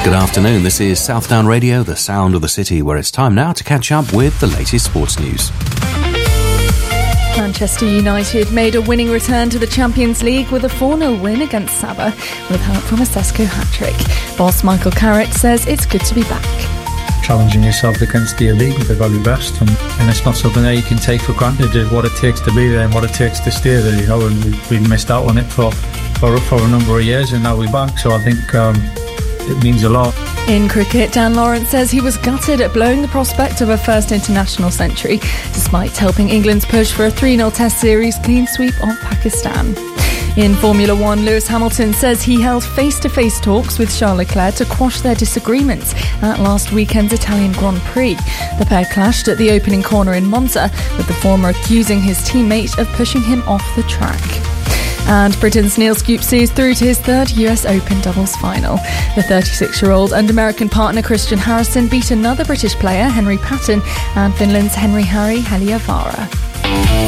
Good afternoon, this is Southdown Radio, the sound of the city, where it's time now to catch up with the latest sports news. Manchester United made a winning return to the Champions League with a 4-0 win against Sabah with help from a Sesko hat-trick. Boss Michael Carrick says it's good to be back. Challenging yourself against the elite with the very best, and it's not something that you can take for granted, what it takes to be there and what it takes to stay there, and we've missed out on it for a number of years, and now we're back, so I think it means a lot. In cricket, Dan Lawrence says he was gutted at blowing the prospect of a first international century, despite helping England's push for a 3-0 Test series clean sweep of Pakistan. In Formula One, Lewis Hamilton says he held face-to-face talks with Charles Leclerc to quash their disagreements at last weekend's Italian Grand Prix. The pair clashed at the opening corner in Monza, with the former accusing his teammate of pushing him off the track. And Britain's Neil Scoopsey is through to his third US Open doubles final. The 36-year-old and American partner Christian Harrison beat another British player, Henry Patton, and Finland's Henri Harry Heliövaara.